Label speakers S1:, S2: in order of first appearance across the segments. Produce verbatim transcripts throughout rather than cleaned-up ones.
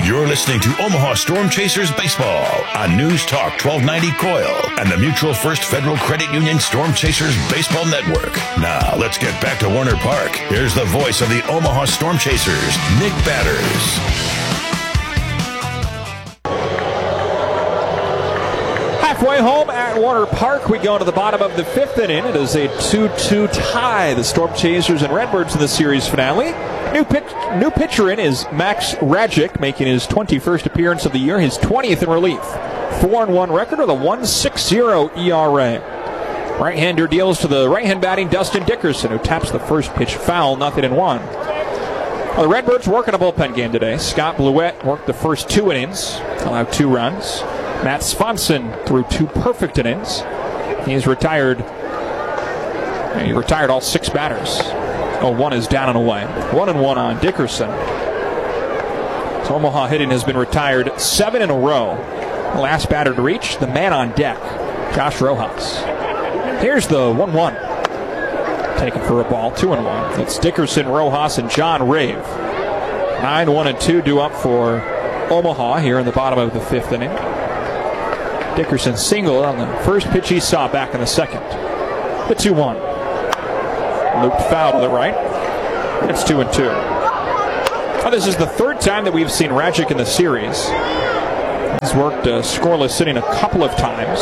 S1: You're listening to Omaha Storm Chasers Baseball on News Talk twelve ninety Coil and the Mutual First Federal Credit Union Storm Chasers Baseball Network. Now, let's get back to Warner Park. Here's the voice of the Omaha Storm Chasers, Nick Batters.
S2: Halfway home at Warner Park, we go to the bottom of the fifth inning. It is a two two tie. The Storm Chasers and Redbirds in the series finale. New pitch, new pitcher in is Max Rajic, making his twenty-first appearance of the year, his twentieth in relief. four and one record with a one point six oh E R A. Right-hander deals to the right-hand batting Dustin Dickerson, who taps the first pitch foul, nothing in one. Well, the Redbirds working a bullpen game today. Scott Bluette worked the first two innings, allowed two runs. Matt Swanson threw two perfect innings. He's retired. He retired all six batters. Oh, one is down and away. One and one on Dickerson. So Omaha hitting has been retired seven in a row. The last batter to reach, the man on deck, Josh Rojas. Here's the one one. Taken for a ball, two and one. It's Dickerson, Rojas, and John Rave. Nine, one, and two due up for Omaha here in the bottom of the fifth inning. Dickerson singled on the first pitch he saw back in the second. The two one. Looped foul to the right. It's two and two. Well, this is the third time that we've seen Rajic in the series. He's worked a scoreless inning a couple of times.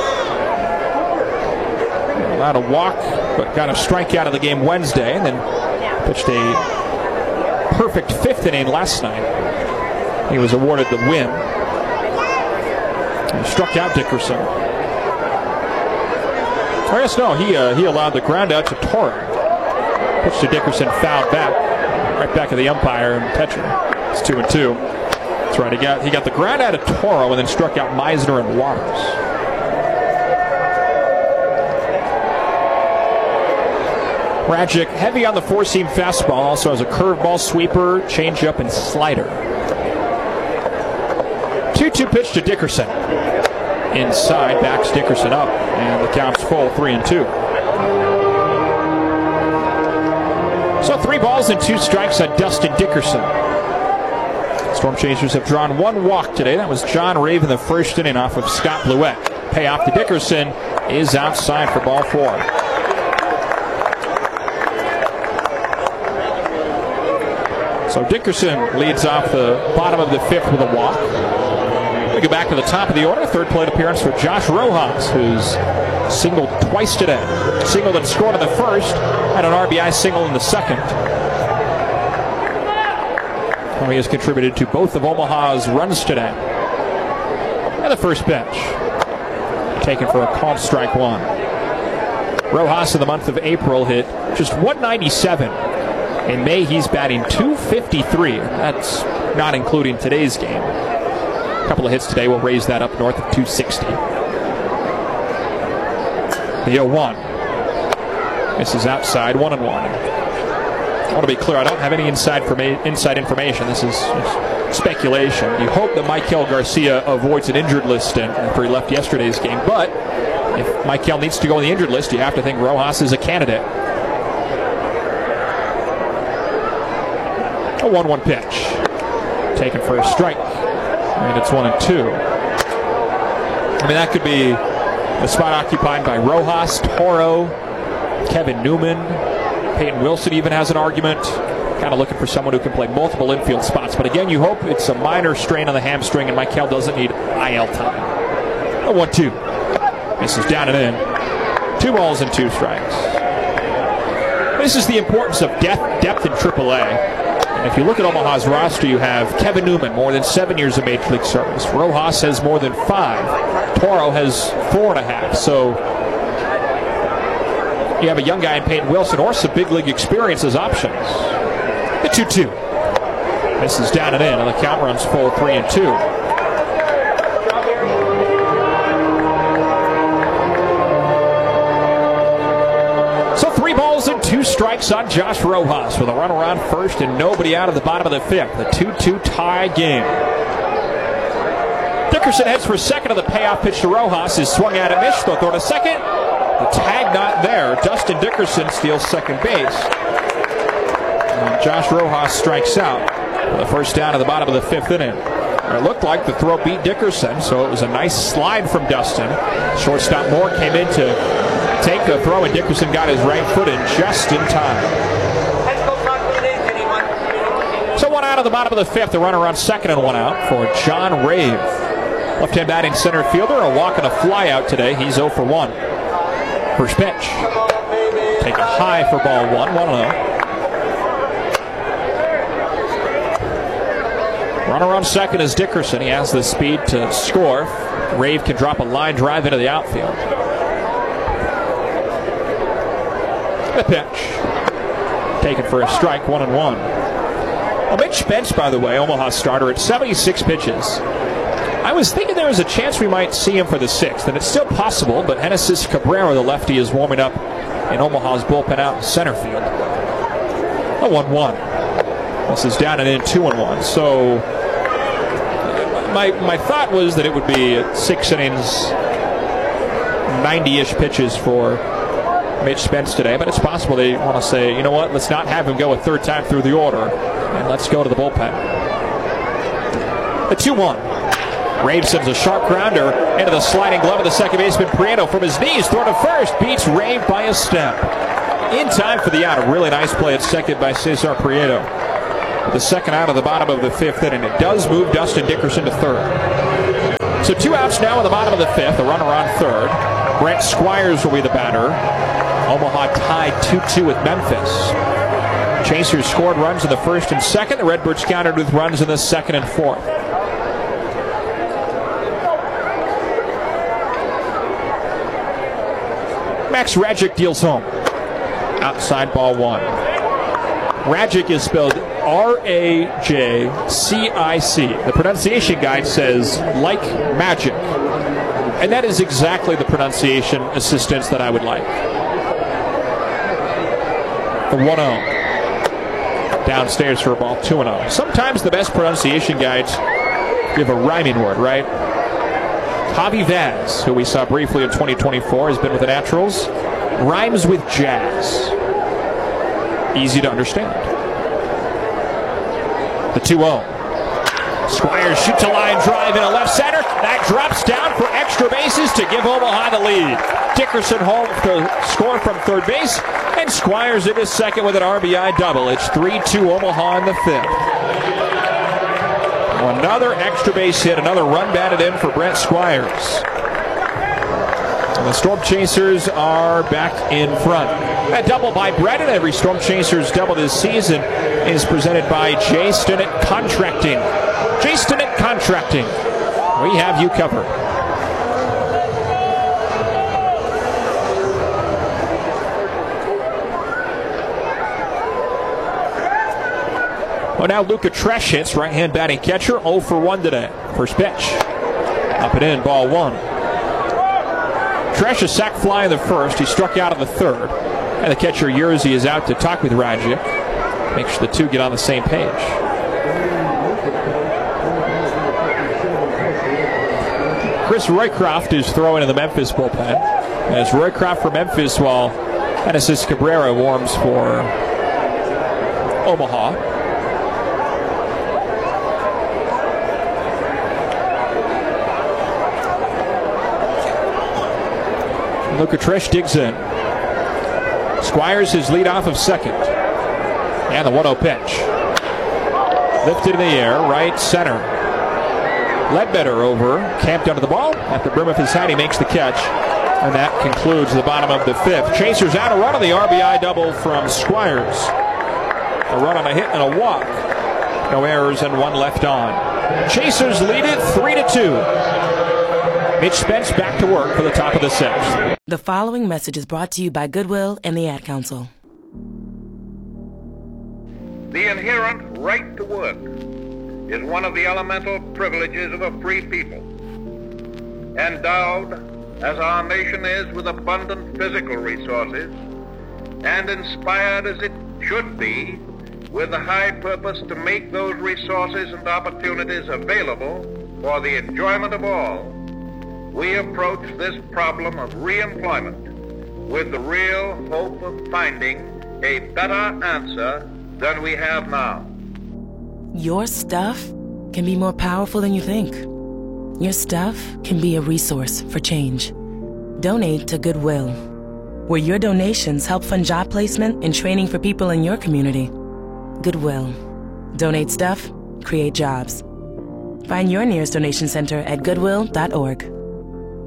S2: Allowed a walk, but got a strikeout of the game Wednesday, and then pitched a perfect fifth inning last night. He was awarded the win. He struck out Dickerson. I guess no, he uh, he allowed the ground out to Toro. Pitch to Dickerson, fouled back, right back of the umpire and catcher. It's two and two. That's right. He got he got the ground out of Toro and then struck out Meisner and Waters. Rajic heavy on the four-seam fastball. Also has a curveball, sweeper, changeup, and slider. two two pitch to Dickerson. Inside, backs Dickerson up, and the count's full, three and two. So three balls and two strikes on Dustin Dickerson. Storm Chasers have drawn one walk today. That was John Rave in the first inning off of Scott Bluette. Payoff to Dickerson is outside for ball four. So Dickerson leads off the bottom of the fifth with a walk. We go back to the top of the order. Third plate appearance for Josh Rojas, who's singled twice today. Singled and scored in the first, and an R B I single in the second. Well, he has contributed to both of Omaha's runs today. And the first pitch, taken for a called strike one. Rojas in the month of April hit just one ninety-seven. In May, he's batting two fifty-three. That's not including today's game. A couple of hits today will raise that up north of two sixty. The oh one. This is outside, one and one. I want to be clear, I don't have any inside, forma- inside information. This is speculation. You hope that Michael Garcia avoids an injured list after he left yesterday's game, but if Michael needs to go on the injured list, you have to think Rojas is a candidate. A one one pitch. Taken for a strike. And it's one and two. I mean, that could be the spot occupied by Rojas, Toro, Kevin Newman. Peyton Wilson even has an argument. Kind of looking for someone who can play multiple infield spots. But again, you hope it's a minor strain on the hamstring and Michael doesn't need I L time. A one two. This is down and in. Two balls and two strikes. This is the importance of depth, depth in triple A. If you look at Omaha's roster, you have Kevin Newman, more than seven years of Major League service. Rojas has more than five. Toro has four and a half. So you have a young guy in Peyton Wilson or some big league experience as options. The two two. This is down and in, and the count runs full, three and two. Two strikes on Josh Rojas with a runner on first and nobody out of the bottom of the fifth. The two two tie game. Dickerson heads for second of the payoff pitch to Rojas. Is swung at and missed. They'll throw to second. The tag not there. Dustin Dickerson steals second base. And Josh Rojas strikes out. The first down at the bottom of the fifth inning. It looked like the throw beat Dickerson, so it was a nice slide from Dustin. Shortstop Moore came in to take the throw, and Dickerson got his right foot in just in time. So one out of the bottom of the fifth. The runner on second and one out for John Rave. Left-hand batting center fielder, a walk and a fly out today. He's oh for one. First pitch. Take a high for ball one, one oh. Runner on second is Dickerson. He has the speed to score. Rave can drop a line drive into the outfield. The pitch. Taken for a strike, one and one. Well, Mitch Spence, by the way, Omaha starter at seventy-six pitches. I was thinking there was a chance we might see him for the sixth, and it's still possible, but Genesis Cabrera, the lefty, is warming up in Omaha's bullpen out in center field. A one one. This is down and in, two and one. So my my thought was that it would be six innings, ninety-ish pitches for Mitch Spence today, but it's possible they want to say, you know what, let's not have him go a third time through the order, and let's go to the bullpen. A two one. Rave sends a sharp grounder into the sliding glove of the second baseman Prieto from his knees. Throw to first. Beats Rave by a step. In time for the out. A really nice play at second by Cesar Prieto. The second out of the bottom of the fifth inning. It does move Dustin Dickerson to third. So two outs now in the bottom of the fifth. A runner on third. Brent Squires will be the batter. Omaha tied two two with Memphis. Chasers scored runs in the first and second. The Redbirds countered with runs in the second and fourth. Max Rajic deals home. Outside ball one. Rajic is spelled R A J C I C. The pronunciation guide says, like magic. And that is exactly the pronunciation assistance that I would like. The one oh. Downstairs for a ball, two and oh. Sometimes the best pronunciation guides give a rhyming word, right? Javi Vaz, who we saw briefly in twenty twenty-four, has been with the Naturals. Rhymes with jazz. Easy to understand. The two oh. Squires shoots a line drive in a left center. That drops down for extra bases to give Omaha the lead. Dickerson home to score from third base, and Squires into second with an R B I double. It's three two Omaha in the fifth. Another extra base hit, another run batted in for Brent Squires. And the Storm Chasers are back in front. A double by Brett, and every Storm Chasers double this season is presented by J. Stinnett Contracting. J. Stinnett Contracting. We have you covered. Well, now Luca Tresh hits, right-hand batting catcher, oh for one today. First pitch. Up and in, ball one. Tresh a sac fly in the first. He struck out in the third. And the catcher, Yerzy, is out to talk with Rajic. Make sure the two get on the same page. Chris Roycroft is throwing in the Memphis bullpen. As Roycroft for Memphis, while Genesis Cabrera warms for Omaha. Luca Tresh digs in. Squires his lead off of second. And the one oh pitch. Lifted in the air, right center. Ledbetter over, camped under the ball. At the brim of his hat, he makes the catch. And that concludes the bottom of the fifth. Chasers out, a run on the R B I double from Squires. A run on a hit and a walk. No errors and one left on. Chasers lead it three to two. Mitch Spence back to work for the top of the sixth.
S3: The following message is brought to you by Goodwill and the Ad Council.
S4: The inherent right to work is one of the elemental privileges of a free people. Endowed, as our nation is, with abundant physical resources, and inspired as it should be with the high purpose to make those resources and opportunities available for the enjoyment of all, we approach this problem of reemployment with the real hope of finding a better answer than we have now.
S3: Your stuff can be more powerful than you think. Your stuff can be a resource for change. Donate to Goodwill, where your donations help fund job placement and training for people in your community. Goodwill. Donate stuff, create jobs. Find your nearest donation center at goodwill dot org.